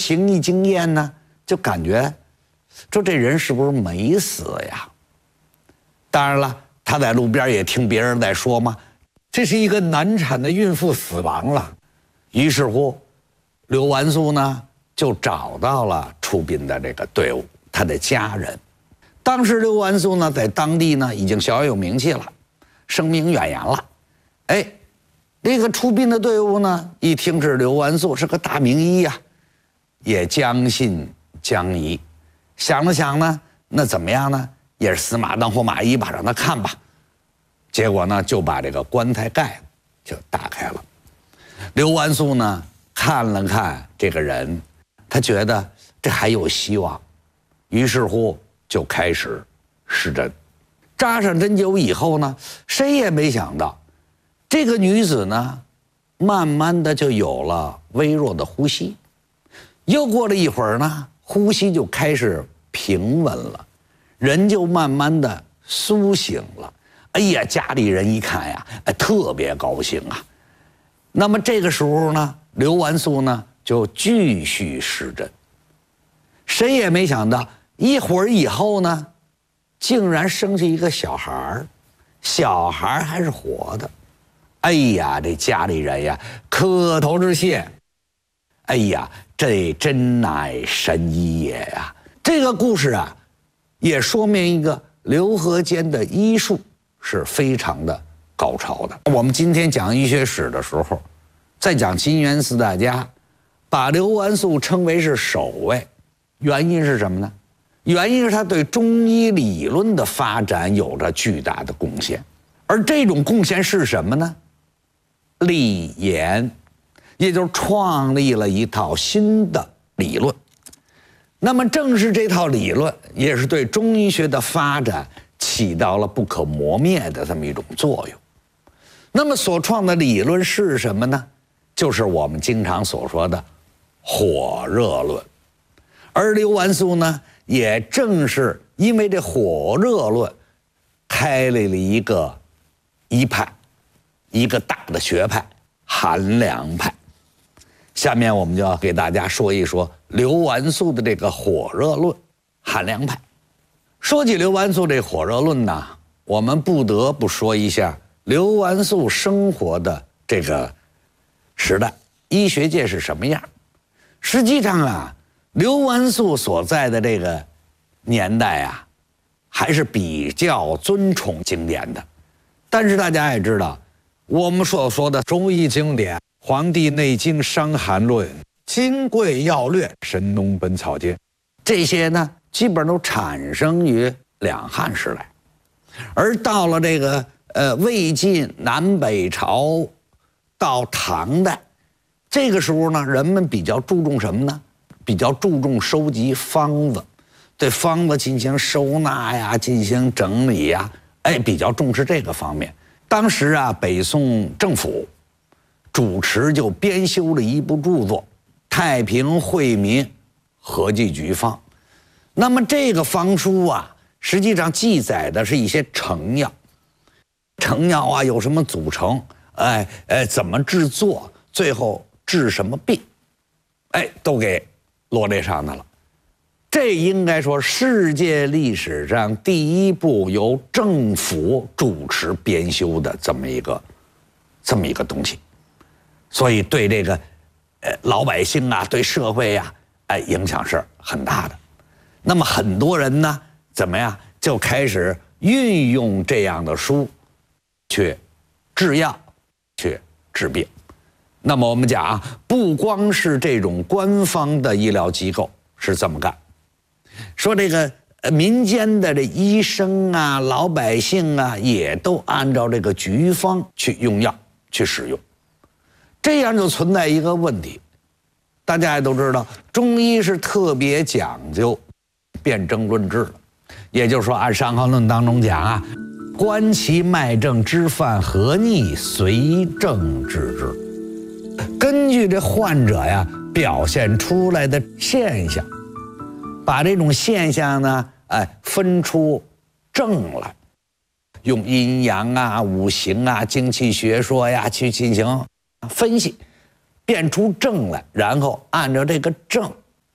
平易经验呢，就感觉说这人是不是没死呀？当然了，他在路边也听别人在说嘛，这是一个难产的孕妇死亡了。于是乎，刘完素呢就找到了出殡的这个队伍，他的家人。当时刘完素呢在当地呢已经小有名气了，声名远扬了。哎，这个出殡的队伍呢一听是刘完素是个大名医呀，也将信将疑，想了想呢，那怎么样呢？也是死马当活马医吧，让他看吧。结果呢，就把这个棺材盖就打开了。刘完素呢看了看这个人，他觉得这还有希望，于是乎就开始施针。扎上针灸以后呢，谁也没想到，这个女子呢，慢慢的就有了微弱的呼吸。又过了一会儿呢，呼吸就开始平稳了，人就慢慢的苏醒了。哎呀，家里人一看呀，特别高兴啊。那么这个时候呢，刘完素呢就继续施针。谁也没想到，一会儿以后呢，竟然生下一个小孩儿，小孩还是活的。哎呀，这家里人呀，磕头致谢。哎呀，这真乃神医也呀！这个故事啊，也说明一个刘和坚的医术是非常的高超的。我们今天讲医学史的时候，在讲金元四大家，把刘完素称为是首位，原因是什么呢？原因是他对中医理论的发展有着巨大的贡献。而这种贡献是什么呢？立言，也就是创立了一套新的理论。那么正是这套理论，也是对中医学的发展起到了不可磨灭的这么一种作用。那么所创的理论是什么呢？就是我们经常所说的火热论。而刘完素呢，也正是因为这火热论，开立了一个医派，一个大的学派——韩梁派。下面我们就要给大家说一说刘完素的这个火热论，韩梁派。说起刘完素这火热论呢，我们不得不说一下刘完素生活的这个时代，医学界是什么样。实际上啊，刘完素所在的这个年代啊，还是比较尊崇经典的。但是大家也知道，我们所说的中医经典，《黄帝内经》《伤寒论》《金匮要略》《神农本草经》，这些呢，基本都产生于两汉时代。而到了这个魏晋南北朝到唐代，这个时候呢，人们比较注重什么呢？比较注重收集方子，对方子进行收纳呀，进行整理呀，比较重视这个方面。当时啊，北宋政府主持就编修了一部著作《太平惠民合剂局方》。那么这个方书啊，实际上记载的是一些成药，成药啊有什么组成，怎么制作，最后治什么病，都给罗列上来了。这应该说世界历史上第一部由政府主持编修的这么一个东西，所以对这个老百姓啊，对社会啊，影响是很大的。那么很多人呢，怎么样就开始运用这样的书去制药，去治病。那么我们讲啊，不光是这种官方的医疗机构是这么干，说这个民间的这医生啊、老百姓啊，也都按照这个局方去用药去使用。这样就存在一个问题，大家也都知道，中医是特别讲究辨证论治的，也就是说，按《伤寒论》当中讲啊，观其脉证，知犯何逆，随症治之。根据这患者呀表现出来的现象，把这种现象呢，分出症来，用阴阳啊、五行啊、精气学说呀去进行分析，辨出症来，然后按照这个症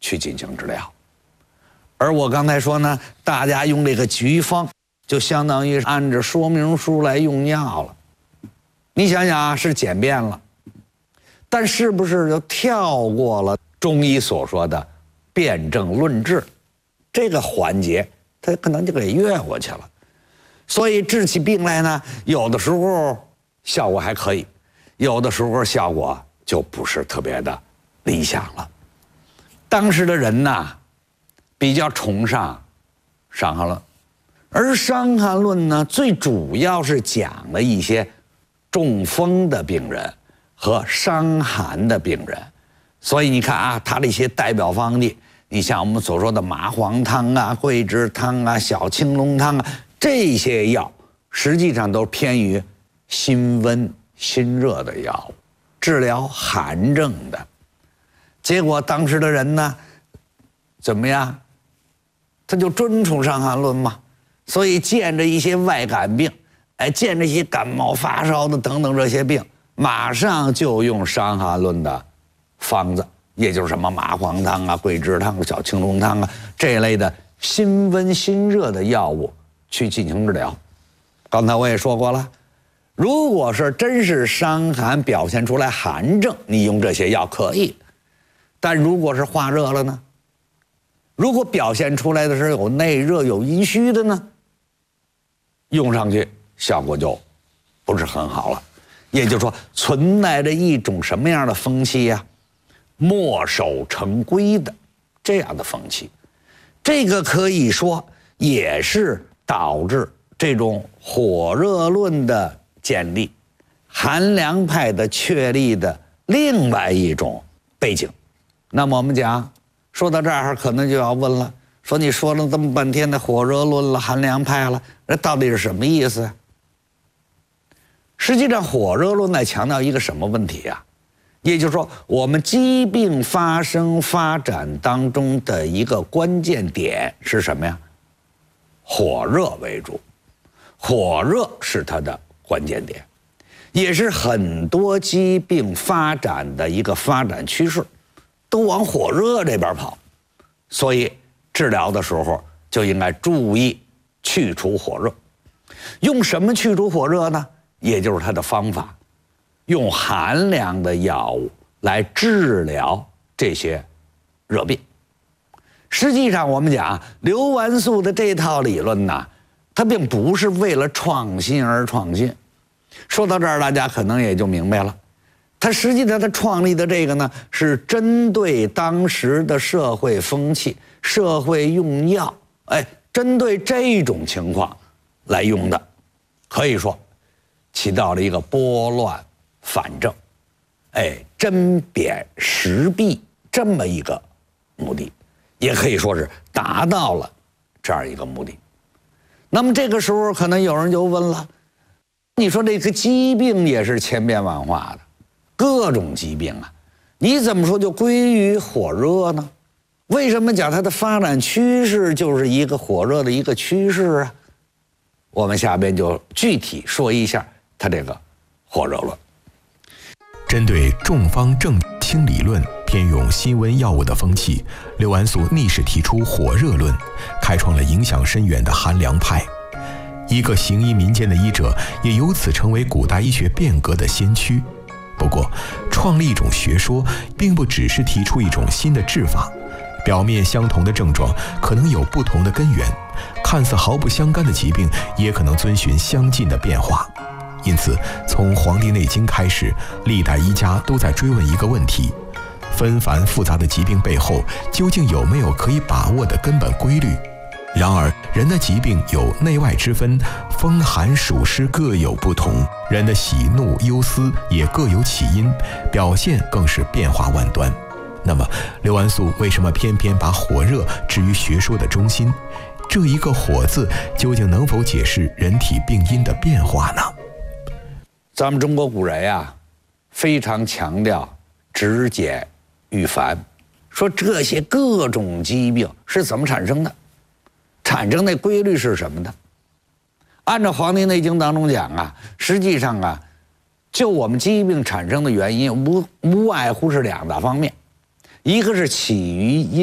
去进行治疗。而我刚才说呢，大家用这个局方，就相当于按照说明书来用药了。你想想啊，是简便了，但是不是就跳过了中医所说的辨证论治这个环节，它可能就给越过去了。所以治起病来呢，有的时候效果还可以，有的时候效果就不是特别的理想了。当时的人呐，比较崇尚《伤寒论》，而《伤寒论》呢，最主要是讲了一些中风的病人和伤寒的病人。所以你看啊，他这些代表方剂，你像我们所说的麻黄汤啊、桂枝汤啊、小青龙汤啊，这些药实际上都偏于辛温辛热的药物，治疗寒症的。结果当时的人呢，怎么样？他就遵从《伤寒论》嘛，所以见着一些外感病，见着一些感冒发烧的等等这些病，马上就用《伤寒论》的方子，也就是什么麻黄汤啊、桂枝汤、小青龙汤啊这一类的辛温辛热的药物去进行治疗。刚才我也说过了，如果是真是伤寒表现出来寒症，你用这些药可以；但如果是化热了呢？如果表现出来的是有内热有阴虚的呢，用上去效果就不是很好了。也就是说，存在着一种什么样的风气呀？墨守成规的这样的风气，这个可以说也是导致这种火热论的建立、寒凉派的确立的另外一种背景。那么我们讲说到这儿，可能就要问了，说你说了这么半天的火热论了、寒凉派了，这到底是什么意思呀？实际上，火热论在强调一个什么问题呀？也就是说，我们疾病发生发展当中的一个关键点是什么呀？火热为主，火热是它的关键点，也是很多疾病发展的一个发展趋势，都往火热这边跑。所以治疗的时候就应该注意去除火热。用什么去除火热呢？也就是它的方法，用寒凉的药物来治疗这些热病。实际上我们讲刘完素的这套理论呢，它并不是为了创新而创新。说到这儿，大家可能也就明白了，它实际上它创立的这个呢，是针对当时的社会风气、社会用药，针对这种情况来用的，可以说起到了一个拨乱反正，针砭时弊这么一个目的，也可以说是达到了这样一个目的。那么这个时候可能有人就问了，你说这个疾病也是千变万化的，各种疾病啊，你怎么说就归于火热呢？为什么讲它的发展趋势就是一个火热的一个趋势啊？我们下边就具体说一下它这个火热论。 针对众方正清理论偏用辛温药物的风气，刘完素逆势提出火热论，开创了影响深远的寒凉派。一个行医民间的医者也由此成为古代医学变革的先驱。不过，创立一种学说，并不只是提出一种新的治法，表面相同的症状可能有不同的根源，看似毫不相干的疾病也可能遵循相近的变化。因此，从《黄帝内经》开始，历代医家都在追问一个问题：纷繁复杂的疾病背后，究竟有没有可以把握的根本规律？然而，人的疾病有内外之分，风寒暑湿各有不同，人的喜怒忧思也各有起因，表现更是变化万端。那么，刘完素为什么偏偏把火热置于学说的中心？这一个“火”字，究竟能否解释人体病因的变化呢？ 咱们中国古人呀，非常强调止减预繁，说这些各种疾病是怎么产生的，产生的规律是什么呢？按照《黄帝内经》当中讲啊，实际上啊，就我们疾病产生的原因无外乎是两大方面，一个是起于阴。